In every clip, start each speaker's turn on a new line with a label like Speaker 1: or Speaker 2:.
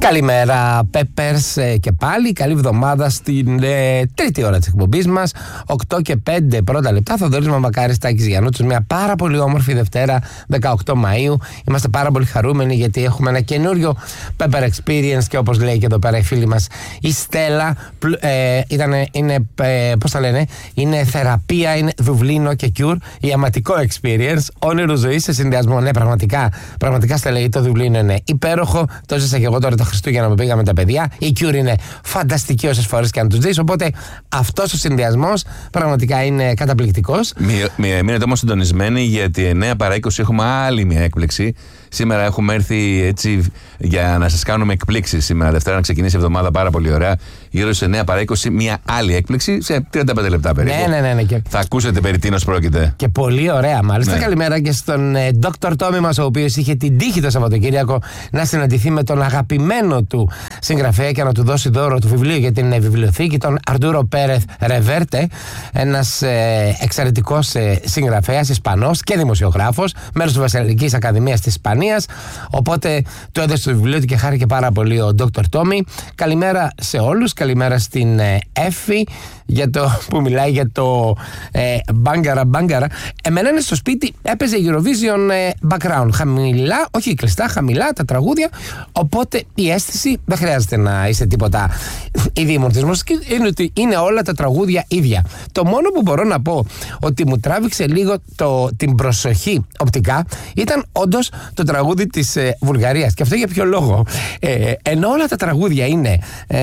Speaker 1: Καλημέρα, Peppers, και πάλι. Καλή εβδομάδα στην τρίτη ώρα της εκπομπής μας. 8 και 5 πρώτα λεπτά. Θοδωρής Μαμακάρης, Τάκης Γιαννούτσος. Μια πάρα πολύ όμορφη Δευτέρα, 18 Μαΐου. Είμαστε πάρα πολύ χαρούμενοι γιατί έχουμε ένα καινούριο Pepper Experience και όπως λέει και εδώ πέρα η φίλη μας η Στέλλα, πώς τα λένε, είναι θεραπεία, είναι Δουβλίνο και Cure, ιαματικό experience, όνειρο ζωής σε συνδυασμό. Ναι, πραγματικά Στέλλα, το Δουβλίνο είναι υπέροχο. Το ζήσα και εγώ τώρα το Χριστούγεννα που πήγαμε τα παιδιά. Η Cure είναι φανταστική όσες φορές και αν τους δεις. Οπότε αυτός ο συνδυασμός πραγματικά είναι καταπληκτικός.
Speaker 2: Μείνετε όμως συντονισμένοι γιατί 9 παρά 20 έχουμε άλλη μια έκπληξη. Σήμερα έχουμε έρθει έτσι για να σας κάνουμε εκπλήξεις. Σήμερα Δευτέρα να ξεκινήσει η εβδομάδα πάρα πολύ ωραία. Γύρω στις 9 παρά 20 μια άλλη έκπληξη σε 35 λεπτά περίπου.
Speaker 1: Ναι.
Speaker 2: Θα ακούσετε περί τίνος πρόκειται.
Speaker 1: Και πολύ ωραία μάλιστα.
Speaker 2: Ναι.
Speaker 1: Καλημέρα και στον Dr. Tommy μας, ο οποίος είχε την τύχη το Σαββατοκύριακο να συναντηθεί με τον αγαπημένο του συγγραφέα και να του δώσει δώρο του βιβλίου για την βιβλιοθήκη, τον Αρτούρο Πέρεθ Ρεβέρτε, ένας εξαιρετικός συγγραφέας, Ισπανός και δημοσιογράφος, μέρος της Βασιλικής Ακαδημίας της Ισπανίας. Οπότε του έδωσε το βιβλίο του και χάρηκε πάρα πολύ ο Dr. Tommy. Καλημέρα σε όλους. Καλημέρα στην Εφη που μιλάει για το μπάγκαρα. Εμένα είναι στο σπίτι, έπαιζε Eurovision background. Χαμηλά, όχι κλειστά, χαμηλά τα τραγούδια. Οπότε η αίσθηση δεν χρειάζεται να είσαι τίποτα ειδήμων της μουσικής. Είναι ότι είναι όλα τα τραγούδια ίδια. Το μόνο που μπορώ να πω ότι μου τράβηξε λίγο την προσοχή οπτικά ήταν όντως το τραγούδι της Βουλγαρίας. Και αυτό για ποιο λόγο? Ενώ όλα τα τραγούδια είναι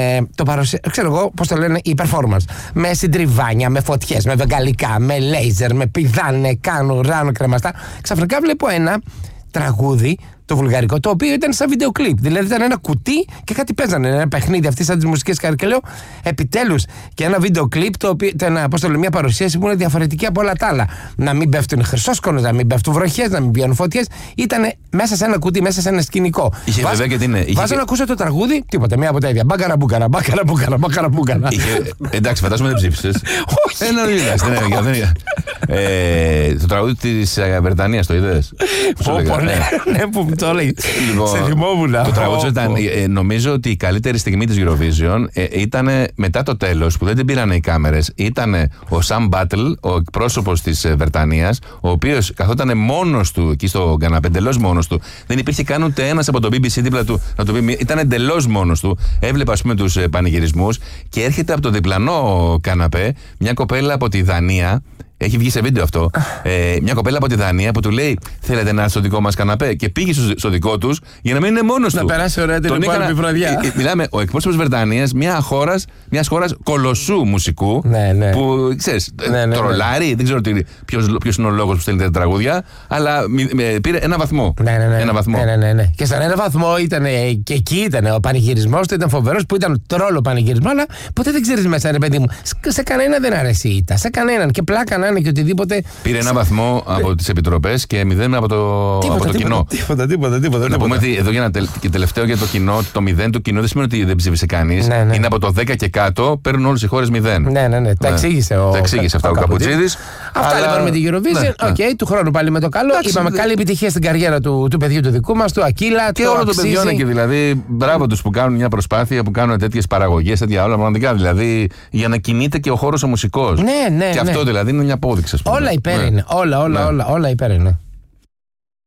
Speaker 1: ξέρω εγώ πώς το λένε, η performance. Με συντριβάνια, με φωτιές, με βεγγαλικά, με λέιζερ, με πηδάνε, κάνουν, ράνουν κρεμαστά. Ξαφνικά βλέπω ένα τραγούδι, το βουλγαρικό, το οποίο ήταν σαν βίντεο κλιπ. Δηλαδή ήταν ένα κουτί και κάτι παίζανε. Ένα παιχνίδι αυτή σαν τις μουσικές και λέω επιτέλους και ένα βίντεο κλιπ το οποίο ήταν μια παρουσίαση που είναι διαφορετική από όλα τα άλλα. Να μην πέφτουν χρυσόσκονες, να μην πέφτουν βροχές, να μην πιάνουν φωτιές. Ήταν μέσα σε ένα κουτί, μέσα σε ένα σκηνικό.
Speaker 2: Είχε βέβαια και την.
Speaker 1: Βάζω να ακούσω το τραγούδι, τίποτα, μία από τα ίδια. Μπάκαρα μπούκαρα.
Speaker 2: Εντάξει, φαντάζομαι δεν ψήφισες. Το τραγούδι της Βρετανίας το είδες?
Speaker 1: Ναι, που το λέει. Σε θυμόμουν.
Speaker 2: Το τραγούδι ήταν. Νομίζω ότι η καλύτερη στιγμή της Eurovision ήταν μετά το τέλος που δεν την πήραν οι κάμερες. Ήταν ο Sam Battle, ο εκπρόσωπος της Βρετανίας, ο οποίος καθόταν μόνος του εκεί στο καναπέ, εντελώς μόνος του. Δεν υπήρχε καν ούτε ένας από το BBC δίπλα του να του πει. Ήταν εντελώς μόνος του. Έβλεπε, ας πούμε, τους πανηγυρισμούς και έρχεται από το διπλανό καναπέ μια κοπέλα από τη Δανία. Έχει βγει σε βίντεο αυτό. Μια κοπέλα από τη Δανία που του λέει: θέλετε να έρθει στο δικό μας καναπέ? Και πήγε στο δικό τους για να μην είναι μόνος του.
Speaker 1: Να περάσει ωραία την επόμενη βραδιά.
Speaker 2: Μιλάμε, ο εκπρόσωπος της Βρετανίας, μιας χώρας κολοσσού μουσικού.
Speaker 1: Ναι.
Speaker 2: Που ξέρεις, τρολάρει. Δεν ξέρω ποιος είναι ο λόγος που στέλνει τα τραγούδια. Αλλά πήρε ένα βαθμό.
Speaker 1: Ναι. Και στον ένα βαθμό ήταν και εκεί ήταν ο πανηγυρισμός του, ήταν φοβερός που ήταν τρόλο πανηγυρισμό. Αλλά ποτέ δεν ξέρεις μέσα, ρε παιδί μου. Σε κανένα δεν αρέσει η ήττα. Σε κανέναν. Και πλάκα είναι και οτιδήποτε.
Speaker 2: Πήρε ένα βαθμό από τις επιτροπές και 0 από το κοινό.
Speaker 1: Τίποτα.
Speaker 2: Να πούμε ότι εδώ και τελευταίο για το κοινό, το 0 του κοινού δεν σημαίνει ότι δεν ψήφισε κανείς.
Speaker 1: Ναι.
Speaker 2: Είναι από το 10 και κάτω, παίρνουν όλες οι χώρες 0.
Speaker 1: Ναι. Τα εξήγησε
Speaker 2: αυτά ο Καπουτσίδης.
Speaker 1: Αυτά λοιπόν με τη Eurovision. Οκ, του χρόνου πάλι με το καλό. Είπαμε καλή επιτυχία στην καριέρα του παιδιού του δικού μας, του Ακύλα.
Speaker 2: Και όλο το παιδιό είναι και δηλαδή μπράβο τους που κάνουν μια προσπάθεια, που κάνουν τέτοιες παραγωγές, τέτοια όλα πραγματικά. Δηλαδή για να κινείται και ο χώρος ο μουσικός.
Speaker 1: Ναι.
Speaker 2: Και αυτό δηλαδή είναι μια απόδειξη.
Speaker 1: Όλα υπέρ είναι. Όλα υπέρ είναι.